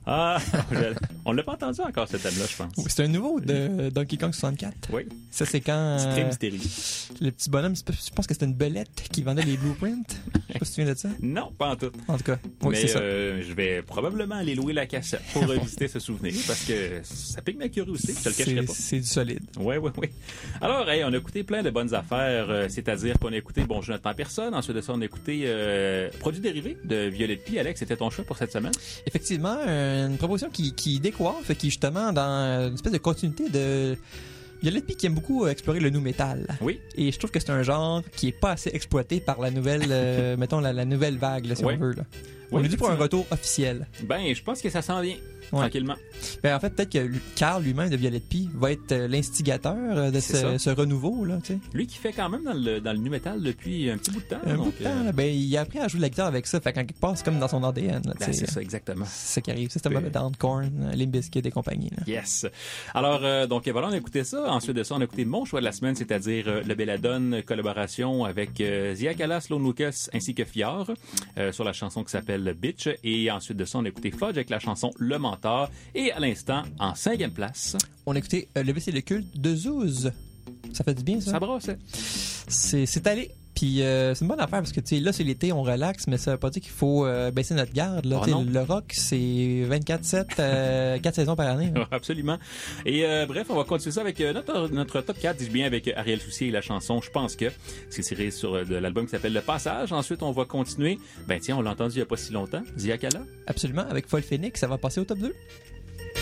Ah, on l'a pas entendu encore, ce thème-là, je pense. C'est un nouveau de Donkey Kong 64. Oui. Ça, c'est quand... Très mystérieux. Le petit bonhomme, je pense que c'était une belette qui vendait les blueprints. Je sais pas si tu viens de ça. Non, pas en tout. En tout cas, oui, Mais c'est ça. je vais probablement aller louer la cassette pour revisiter ce souvenir parce que ça pique ma curiosité, je te le cacherai pas. C'est du solide. Oui. Alors, on a écouté plein de bonnes affaires, c'est-à-dire qu'on a écouté Bon Jonathan Personne, ensuite de ça, on a écouté Produits dérivés de Violette Pie. Alex, c'était ton choix pour cette semaine? Effectivement, une proposition qui décoiffe, qui est justement dans une espèce de continuité de... Violette Pie qui aime beaucoup explorer le nu metal. Oui. Et je trouve que c'est un genre qui est pas assez exploité par la nouvelle, mettons, la nouvelle vague, là, si on veut, là. Oui, on est dû pour un retour officiel. Ben, je pense que ça s'en vient. Ouais. Tranquillement. Ben, en fait, peut-être que Carl lui-même de Violette Pie va être l'instigateur de ce renouveau, là, tu sais. Lui qui fait quand même dans le nu metal depuis un petit bout de temps. Un bout de temps, là, ben, il a appris à jouer de la guitare avec ça. Fait qu'en quelque part, c'est comme dans son ADN. Là, ben, c'est ça, exactement. C'est ça qui arrive. C'est System of a Down, Korn, Limp Bizkit et compagnie. Là. Yes. Alors, donc voilà, on a écouté ça. Ensuite de ça, on a écouté mon choix de la semaine, c'est-à-dire le Belladone, collaboration avec Zia Callas, Lone Lucas ainsi que Fior sur la chanson qui s'appelle Bitch. Et ensuite de ça, on a écouté Fudge avec la chanson Le Mentor. Et à l'instant, en 5e place, on a écouté Le Vice et le culte de Zouz. Ça fait du bien, ça? Ça brasse. C'est allé. Puis c'est une bonne affaire parce que tu sais là c'est l'été, on relaxe, mais ça veut pas dire qu'il faut baisser notre garde. Là, le rock, c'est 24/7, 4 saisons par année. Hein. Absolument. Et bref, on va continuer ça avec notre top 4, dis-je bien, avec Ariel Soucier et la chanson Je pense que c'est tiré sur de l'album qui s'appelle Le Passage. Ensuite, on va continuer. Ben tiens, on l'a entendu il y a pas si longtemps. Zia Kala. Absolument. Avec Folle Phoenix, ça va passer au top 2.